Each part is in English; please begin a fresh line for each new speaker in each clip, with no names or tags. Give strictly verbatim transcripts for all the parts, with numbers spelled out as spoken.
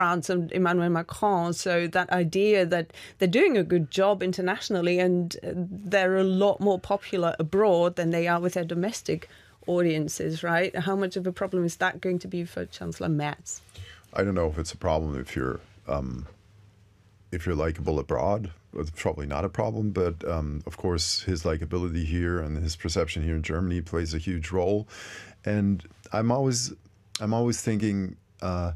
France and Emmanuel Macron. So that idea that they're doing a good job internationally and they're a lot more popular abroad than they are with their domestic audiences, right? How much of a problem is that going to be for Chancellor Merz?
I don't know if it's a problem if you're um, if you're likable abroad. It's probably not a problem, but um, of course his likability here and his perception here in Germany plays a huge role. And I'm always I'm always thinking uh,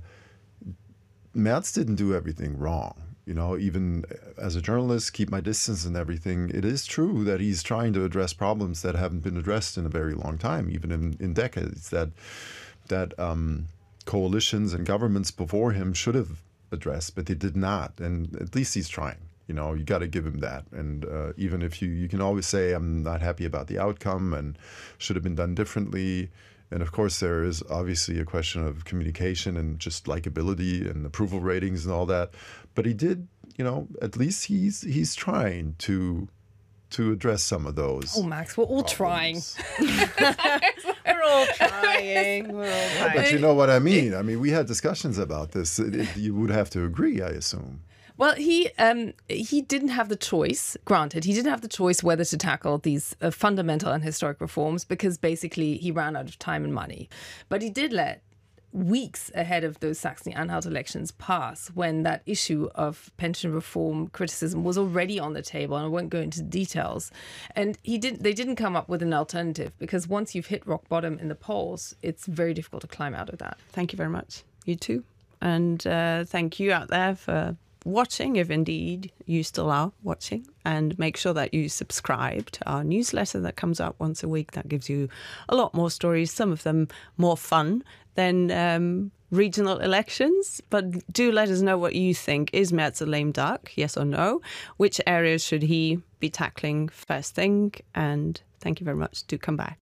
Merz didn't do everything wrong. You know, even as a journalist, keep my distance and everything. It is true that he's trying to address problems that haven't been addressed in a very long time, even in, in decades, that that um, coalitions and governments before him should have addressed, but they did not. And at least he's trying. You know, you got to give him that. And uh, even if you, you can always say, I'm not happy about the outcome and should have been done differently. And of course, there is obviously a question of communication and just likability and approval ratings and all that. But he did, you know, at least he's he's trying to to address some of those.
Oh, Max, we're all
problems.
trying.
We're all trying. We're all
No,
trying.
but you know what I mean. I mean, we had discussions about this. It, it, you would have to agree, I assume.
Well, he um, he didn't have the choice, granted, he didn't have the choice whether to tackle these uh, fundamental and historic reforms because basically he ran out of time and money. But he did let weeks ahead of those Saxony-Anhalt elections pass when that issue of pension reform criticism was already on the table, and I won't go into details. And he didn't. They didn't come up with an alternative because once you've hit rock bottom in the polls, it's very difficult to climb out of that.
Thank you very much. You too. And uh, thank you out there for watching, if indeed you still are watching, and make sure that you subscribe to our newsletter that comes out once a week. That gives you a lot more stories, some of them more fun than um, regional elections. But do let us know what you think. Is Merz a lame duck? Yes or no? Which areas should he be tackling first thing? And thank you very much. Do come back.